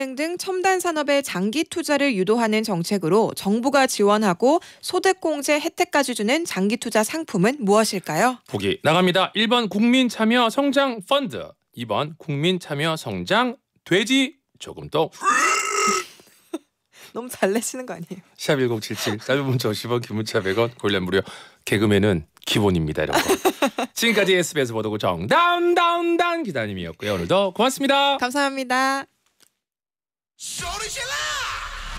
등 첨단 산업의 장기 투자를 유도하는 정책으로 정부가 지원하고 소득공제 혜택까지 주는 장기 투자 상품은 무엇일까요? 보기 나갑니다. 1번 국민참여성장펀드, 2번 국민참여성장 돼지 조금 더. 너무 잘 내시는 거 아니에요? 샵 1077 짧은 문자 50원 긴 문자 100원 고릴라 무료. 개그맨은 기본입니다. 이런 거. 지금까지 SBS 보도국 정다운다운다운 기자님이었고요. 오늘도 고맙습니다. 감사합니다. 소리 질러!